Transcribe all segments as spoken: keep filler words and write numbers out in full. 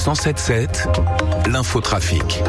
cent sept sept, l'infotrafic.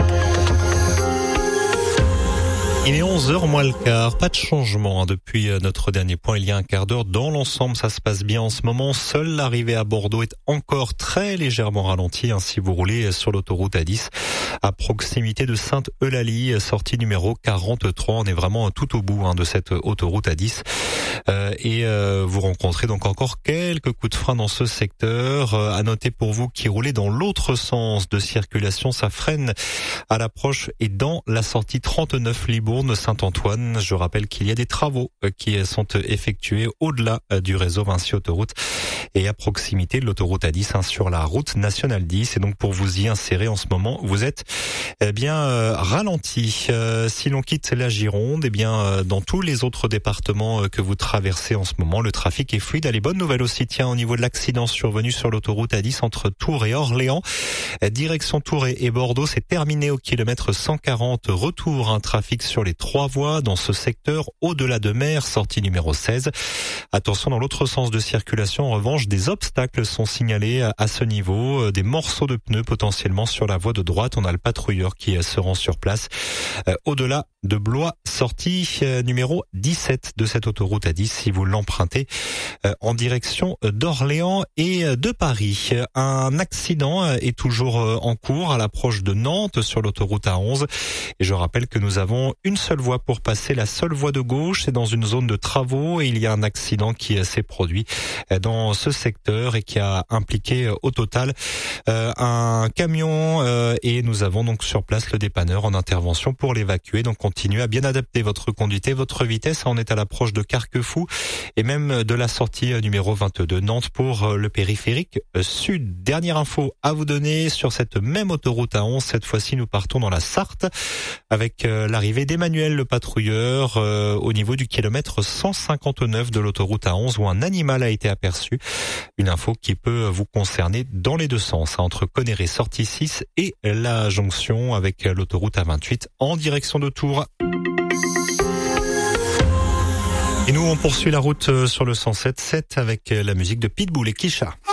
Il est onze heures moins le quart, pas de changement depuis notre dernier point il y a un quart d'heure. Dans l'ensemble, ça se passe bien en ce moment. Seule l'arrivée à Bordeaux est encore très légèrement ralentie. Si vous roulez sur l'autoroute A dix à proximité de Sainte-Eulalie, sortie numéro quarante-trois. On est vraiment tout au bout hein, de cette autoroute A dix. Euh, et euh, vous rencontrez donc encore quelques coups de frein dans ce secteur. Euh, à noter pour vous qui roulez dans l'autre sens de circulation, ça freine à l'approche et dans la sortie trente-neuf Libourne Saint-Antoine. Je rappelle qu'il y a des travaux qui sont effectués au-delà du réseau Vinci Autoroute et à proximité de l'autoroute A dix hein, sur la route nationale dix. Et donc pour vous y insérer en ce moment, vous êtes eh bien euh, ralenti. Euh, si l'on quitte la Gironde, eh bien euh, dans tous les autres départements euh, que vous traversez en ce moment, le trafic est fluide. Allez, bonne nouvelle aussi, tiens, au niveau de l'accident survenu sur l'autoroute A dix entre Tours et Orléans. Direction Tours et Bordeaux, c'est terminé au kilomètre cent quarante. Retour un trafic sur les trois voies dans ce secteur au-delà de Mer, sortie numéro seize. Attention dans l'autre sens de circulation, en revanche, des obstacles sont signalés à ce niveau, des morceaux de pneus potentiellement sur la voie de droite. On a le patrouilleur qui se rend sur place euh, au-delà de Blois, sortie euh, numéro dix-sept de cette autoroute A dix si vous l'empruntez euh, en direction d'Orléans et de Paris. Un accident est toujours en cours à l'approche de Nantes sur l'autoroute A onze et je rappelle que nous avons une seule voie pour passer, la seule voie de gauche, c'est dans une zone de travaux et il y a un accident qui s'est produit dans ce secteur et qui a impliqué au total euh, un camion euh, et nous avons donc sur place le dépanneur en intervention pour l'évacuer. Donc continuez à bien adapter votre conduite et votre vitesse. On est à l'approche de Carquefou et même de la sortie numéro vingt-deux Nantes pour le périphérique sud. Dernière info à vous donner sur cette même autoroute A onze. Cette fois-ci, nous partons dans la Sarthe avec l'arrivée d'Emmanuel le patrouilleur euh, au niveau du kilomètre cent cinquante-neuf de l'autoroute A onze où un animal a été aperçu. Une info qui peut vous concerner dans les deux sens, hein, entre Conneré sortie six et la jonction avec l'autoroute A vingt-huit en direction de Tours. Et nous, on poursuit la route sur le cent sept sept avec la musique de Pitbull et Kisha.